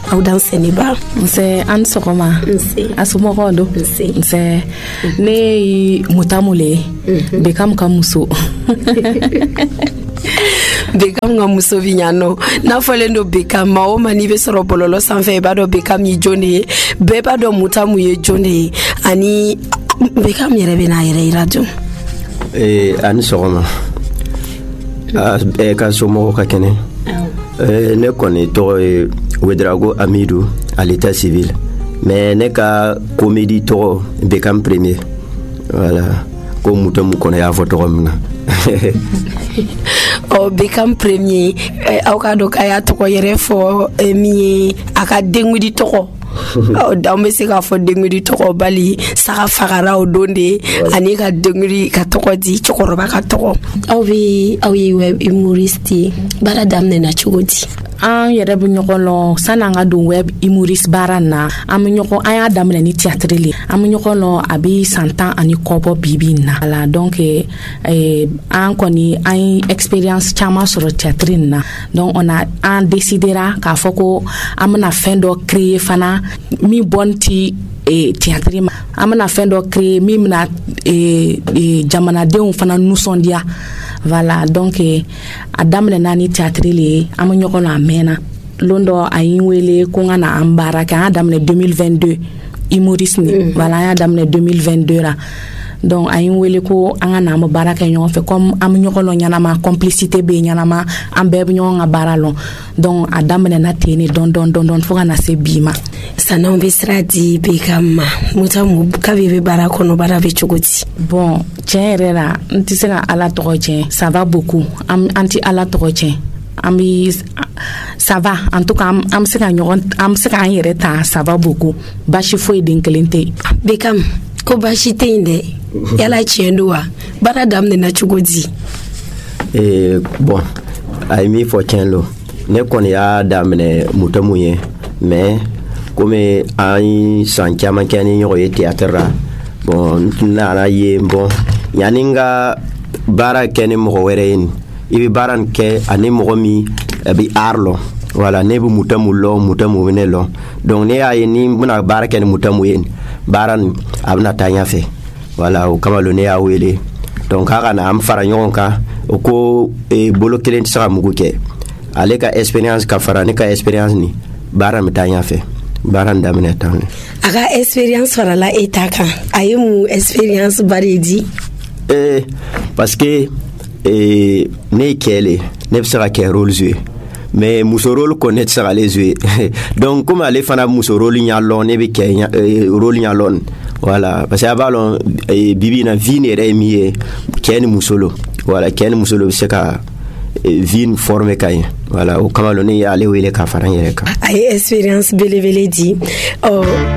aw dan Seniba nse an sogoma asumoko do nse ne mutamule bekam kamuso Bekam nga muso vinyano na folendo Bekam ma o mani be soro bololo sanfɛ ba do Bekam yi jone be ba do mutamu ye jone ani Bekam yɛrɛ bɛ na yɛrɛ radio ani sɔgɔma ka somɔgɔw ka kɛnɛ ne kɔni tɔgɔ ye Wedrago Amidou à l'état civil mais ne ka comédie tɔgɔ Bekam premier voilà ko mutamu kɔnɔ y'a fɔ tɔgɔ min na Bekam premier aw ka do k'a y'a tɔgɔ yɛrɛ fɔ min ye a ka dengudi tɔgɔ dan bɛ se k'a fɔ dengudi tɔgɔ bali saga fagara o don de ani ka dengudi ka tɔgɔ di cɛkɔrɔba ka tɔgɔ aw ye web humoriste baara daminɛna cogo di an yɛrɛ bɛ ɲɔgɔn lɔn san'an ka don web humoriste baara na an y'a daminɛ ni théâtre le an bɛ ɲɔgɔn lɔn a bɛ san 10 ani kɔ bɔ bibi na la donc an kɔni an ye expérience caman sɔrɔ théâtre na donc an décidera k'a fɔ ko an bɛna fɛn dɔ créer fana min bɔn ti théâtre ma an bɛna fɛn dɔ créer min bɛna jamanadenw fana nisɔndiya voilà donc a daminɛna ni théâtre le ye an bɛ ɲɔgɔn na a mɛnna lon dɔ a yi wele ko n ka na an baara kɛ an y'a daminɛ 2022 humorisme voilà an y'a daminɛ 2022 la donc a yi wele ko an ka na an bɛ baara kɛ ɲɔgɔn fɛ comme an bɛ ɲɔgɔn lɔn ɲɛnama complicité bɛ ɲɛnama an bɛɛ bɛ ɲɔgɔn ka baara lɔn donc a daminɛna ten ne dɔn fo ka na se bi ma san'anw bɛ sira di Bekam ma mutamu kabi bɛ baara kɔnɔ baara bɛ cogo di bon tiɲɛ yɛrɛ la n tɛ se ka ala tɔgɔ tiɲɛ ça va beaucoup an tɛ ala tɔgɔ tiɲɛ an bɛ ça va en tout cas an bɛ se k'an yɛrɛ ta ça va beaucoup baasi foyi den kelen tɛ yen Bekam ko baasi tɛ yen dɛ yala tiɲɛ don wa baara daminɛna cogo di bon a ye min fɔ tiɲɛ lo ne kɔni y'a daminɛ mutamu ye mais komi an ye san caman kɛ ni ɲɔgɔn ye théâtre la bon n nana ye bon yanni n ka baara kɛ ni mɔgɔ wɛrɛ ye i bɛ baara nin kɛ ani mɔgɔ min a bɛ art lɔn voilà ne bɛ mutamu lɔn mutamu bɛ ne lɔn donc ne y'a ye ni n bɛna baara kɛ ni mutamu ye baara nin a bɛna taa ɲɛfɛ voilà o kama ne y'a wele donc k'a ka na an fara ɲɔgɔn kan o ko bolo kelen tɛ se ka mugu kɛ ale ka expérience ka fara ne ka expérience ni baara bɛ taa ɲɛfɛ baara daminɛ tan a ka expérience farala e ta kan a ye mun expérience bari di parce que ne ye cɛ le ne bɛ se ka kɛ rôle jouer mais muso rôle ko ne tɛ se k'ale jouer donc comme ale fana muso rôle ɲa lɔn ne bɛ kɛ rôle ɲa lɔn voilà parce que a b'a lɔn bibi na vie yɛrɛ ye min ye cɛ ni muso lo voilà cɛ ni muso lo bɛ se ka vie former ka ɲɛ voilà o kama ne y'ale wele k'a fara n yɛrɛ kan a ye expérience belebele di